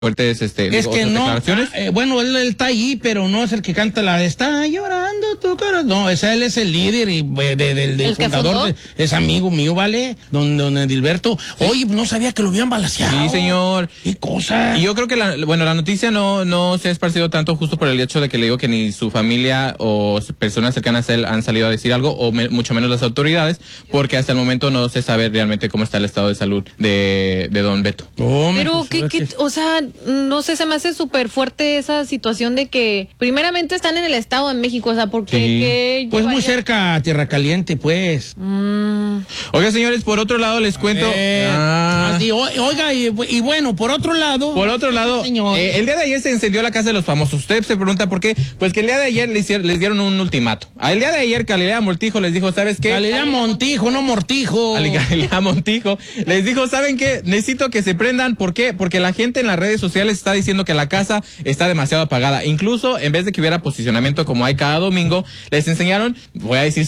fuertes es que no, declaraciones. Bueno, él está ahí, pero no es el que canta la de "Está llorando tu corazón". No, él es el líder y del fundador, es amigo mío, ¿vale? Don Edilberto. Sí. Oye, no sabía que lo habían balaceado. Sí, señor. ¿Qué cosa? Y yo creo que la noticia no se ha esparcido tanto justo por el hecho de que le digo que ni su familia o personas cercanas a él han salido a decir algo, o mucho menos las autoridades, porque hasta el momento no se sabe realmente cómo está el estado de salud de don Beto. Pero o sea, no sé, se me hace súper fuerte esa situación de que primeramente están en el Estado de México, o sea, porque... Sí. Pues muy cerca a Tierra Caliente, pues. Oiga, señores, por otro lado les cuento... Oiga, y bueno, por otro lado... el día de ayer se encendió la casa de los famosos. Usted se pregunta por qué. Pues que el día de ayer les dieron un ultimato. El día de ayer Galilea Montijo les dijo, ¿sabes qué? Galilea Montijo, no Mortijo. Galilea Montijo les dijo, ¿saben qué? Necesito que se prendan. ¿Por qué? Porque la gente en las redes sociales está diciendo que la casa está demasiado apagada. Incluso, en vez de que hubiera posicionamiento como hay cada domingo, les enseñaron, voy a decir